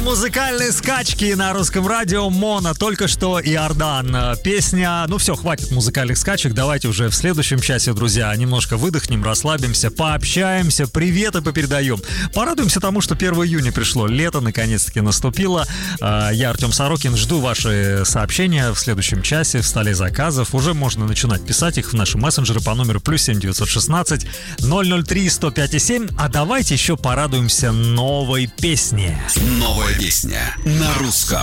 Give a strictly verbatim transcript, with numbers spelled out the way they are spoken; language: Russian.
Музыкальные скачки на русском радио. Мона, только что Иордан. Песня, ну все, хватит музыкальных скачек. Давайте уже в следующем часе, друзья, немножко выдохнем, расслабимся, пообщаемся, приветы попередаем. Порадуемся тому, что первого июня пришло. Лето наконец-таки наступило. Я, Артем Сорокин, жду ваши сообщения в следующем часе в столе заказов. Уже можно начинать писать их в наши мессенджеры по номеру плюс семь девятьсот шестнадцать ноль ноль три сто пять семь. А давайте еще порадуемся новой песне. Новая песня на русском.